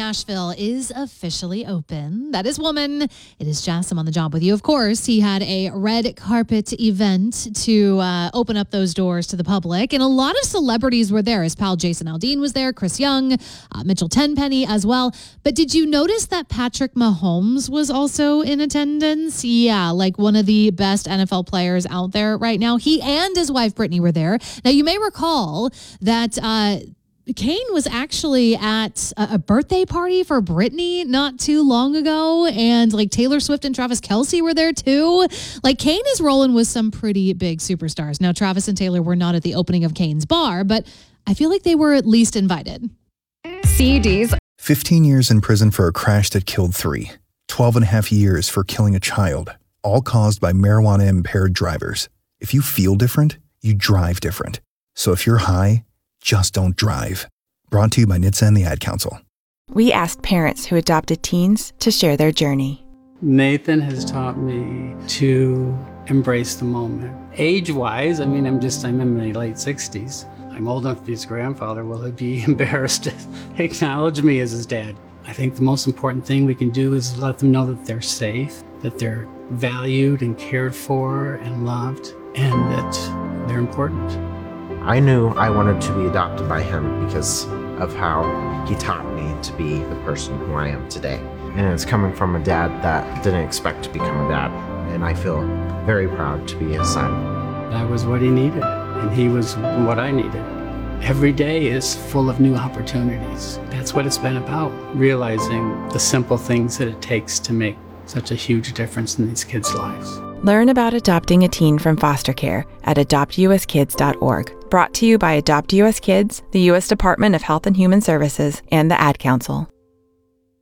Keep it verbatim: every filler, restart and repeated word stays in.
Nashville is officially open. That is woman. It is Jess. I'm on the job with you. Of course, he had a red carpet event to uh, open up those doors to the public. And a lot of celebrities were there. His pal Jason Aldean was there, Chris Young, uh, Mitchell Tenpenny as well. But did you notice that Patrick Mahomes was also in attendance? Yeah, like one of the best N F L players out there right now. He and his wife Brittany were there. Now, you may recall that uh, Kane was actually at a birthday party for Britney not too long ago, and like Taylor Swift and Travis Kelce were there too. Like Kane is rolling with some pretty big superstars. Now, Travis and Taylor were not at the opening of Kane's bar, but I feel like they were at least invited. C Ds. fifteen years in prison for a crash that killed three. twelve and a half years for killing a child, all caused by marijuana-impaired drivers. If you feel different, you drive different. So if you're high, just don't drive. Brought to you by N H T S A and the Ad Council. We asked parents who adopted teens to share their journey. Nathan has taught me to embrace the moment. Age-wise, I mean, I'm just, I'm in my late sixties. I'm old enough to be his grandfather. Will he be embarrassed to acknowledge me as his dad? I think the most important thing we can do is let them know that they're safe, that they're valued and cared for and loved, and that they're important. I knew I wanted to be adopted by him because of how he taught me to be the person who I am today. And it's coming from a dad that didn't expect to become a dad. And I feel very proud to be his son. That was what he needed, and he was what I needed. Every day is full of new opportunities. That's what it's been about, realizing the simple things that it takes to make such a huge difference in these kids' lives. Learn about adopting a teen from foster care at adopt u s kids dot org. Brought to you by Adopt U S Kids, the U S Department of Health and Human Services, and the Ad Council.